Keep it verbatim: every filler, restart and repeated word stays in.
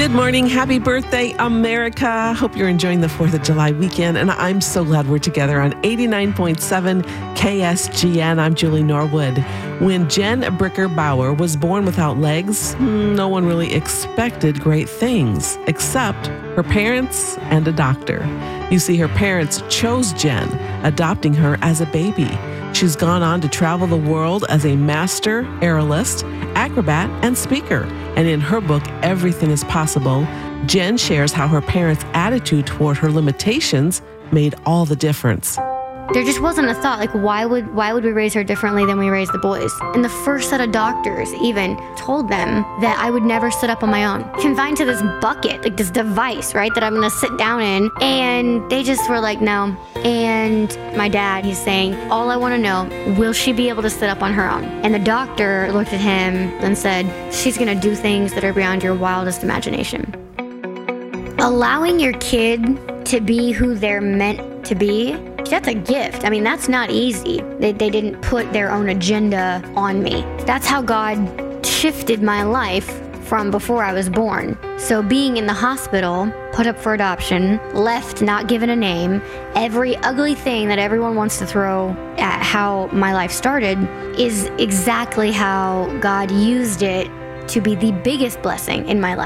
Good morning. Happy birthday, America. Hope you're enjoying the fourth of July weekend. And I'm so glad we're together on eighty-nine point seven K S G N. I'm Julie Norwood. When Jen Bricker Bauer was born without legs, no one really expected great things, except her parents and a doctor. You see, her parents chose Jen, adopting her as a baby. She's gone on to travel the world as a master aerialist, acrobat, and speaker. And in her book, Everything is Possible, Jen shares how her parents' attitude toward her limitations made all the difference. There just wasn't a thought, like, why would why would we raise her differently than we raised the boys? And the first set of doctors even told them that I would never sit up on my own, confined to this bucket, like this device, right, that I'm gonna sit down in. And they just were like, no. And my dad, he's saying, all I wanna know, will she be able to sit up on her own? And the doctor looked at him and said, she's gonna do things that are beyond your wildest imagination. Allowing your kid to be who they're meant to be, that's a gift. I mean, that's not easy. They, they didn't put their own agenda on me. That's how God shifted my life from before I was born. So being in the hospital, put up for adoption, left not given a name, every ugly thing that everyone wants to throw at how my life started is exactly how God used it to be the biggest blessing in my life.